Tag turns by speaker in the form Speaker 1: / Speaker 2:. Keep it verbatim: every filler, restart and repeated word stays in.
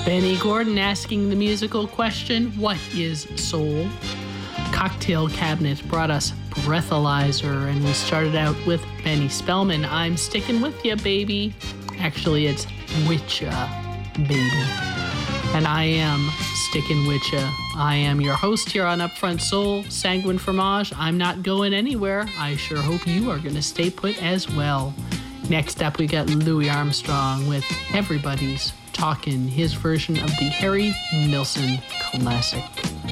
Speaker 1: Benny Gordon asking the musical question, what is soul? Cocktail Cabinet brought us Breathalyzer, and we started out with Benny Spellman, I'm Sticking With Ya, Baby. Actually, it's Witcha, Baby. And I am Stickin' Witcha. I am your host here on Upfront Soul, Sanguine Fromage. I'm not going anywhere. I sure hope you are going to stay put as well. Next up, we got Louis Armstrong with Everybody's Talkin', his version of the Harry Nilsson classic.